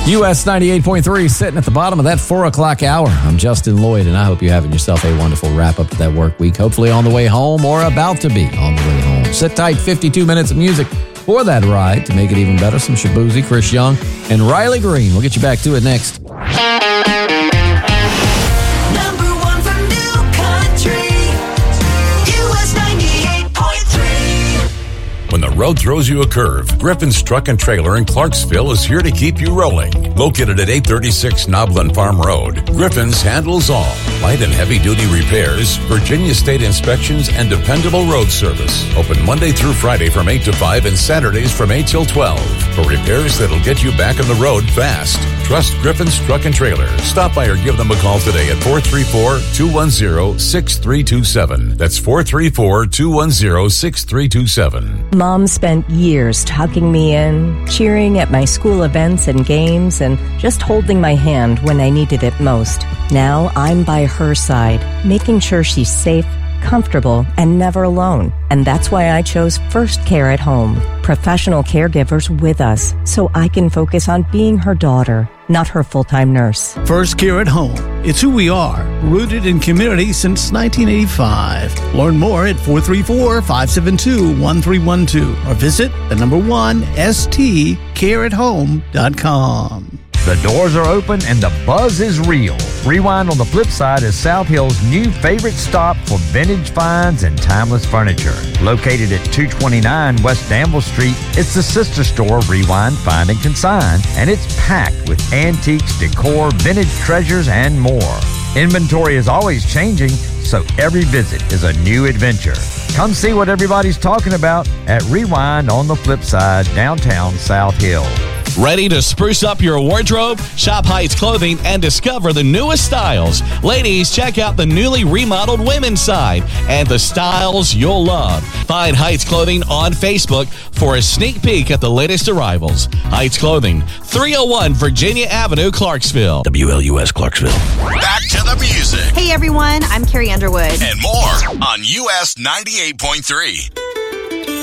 US 98.3 sitting at the bottom of that 4 o'clock hour. I'm Justin Lloyd, and I hope you're having yourself a wonderful wrap-up of that work week, hopefully on the way home or about to be on the way home. Sit tight, 52 minutes of music for that ride to make it even better. Some Shaboozey, Chris Young, and Riley Green. We'll get you back to it next. When the road throws you a curve, Griffin's Truck and Trailer in Clarksville is here to keep you rolling. Located at 836 Knobland Farm Road, Griffin's handles all. Light and heavy-duty repairs, Virginia State inspections, and dependable road service. Open Monday through Friday from 8 to 5 and Saturdays from 8 till 12. For repairs that'll get you back on the road fast. Trust Griffin's Truck and Trailer. Stop by or give them a call today at 434-210-6327. That's 434-210-6327. Mom spent years tucking me in, cheering at my school events and games, and just holding my hand when I needed it most. Now I'm by her side, making sure she's safe, comfortable, and never alone. And that's why I chose First Care at Home. Professional caregivers with us, so I can focus on being her daughter, not her full-time nurse. First Care at Home. It's who we are, rooted in community since 1985. Learn more at 434-572-1312 or visit the number 1 stcareathome.com. The doors are open and the buzz is real. Rewind on the Flip Side is South Hill's new favorite stop for vintage finds and timeless furniture. Located at 229 West Danville Street, it's the sister store Rewind, Find and Consign, and it's packed with antiques, decor, vintage treasures, and more. Inventory is always changing, so every visit is a new adventure. Come see what everybody's talking about at Rewind on the Flip Side, downtown South Hill. Ready to spruce up your wardrobe? Shop Heights Clothing and discover the newest styles. Ladies, check out the newly remodeled women's side and the styles you'll love. Find Heights Clothing on Facebook for a sneak peek at the latest arrivals. Heights Clothing, 301 Virginia Avenue, Clarksville. WLUS Clarksville. Back to the music. Hey everyone, I'm Carrie Underwood. And more on US 98.3.